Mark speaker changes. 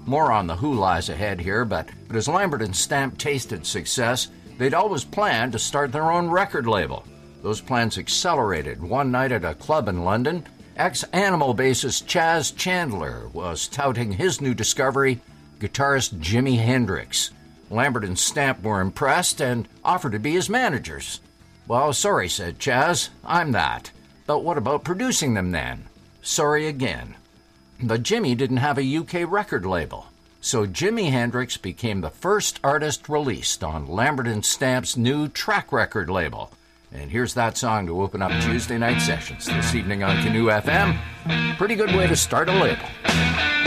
Speaker 1: More on the who lies ahead here, but as Lambert and Stamp tasted success, they'd always planned to start their own record label. Those plans accelerated one night at a club in London. Ex-Animal bassist Chaz Chandler was touting his new discovery, guitarist Jimi Hendrix. Lambert and Stamp were impressed and offered to be his managers. "Well, sorry," said Chaz, "I'm that. But what about producing them then?" "Sorry again." But Jimmy didn't have a UK record label, so Jimi Hendrix became the first artist released on Lambert and Stamp's new track record label. And here's that song to open up Tuesday night sessions this evening on Canoe FM. Pretty good way to start a label.